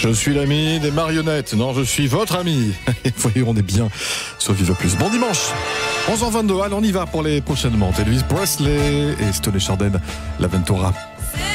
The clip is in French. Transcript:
Je suis l'ami des marionnettes. Non, je suis votre ami. Et voyez, on est bien sur Vive Plus. Bon dimanche, 11h22. Allez, on y va pour les prochainement. Elvis Presley et Stone Chardin, l'Aventura.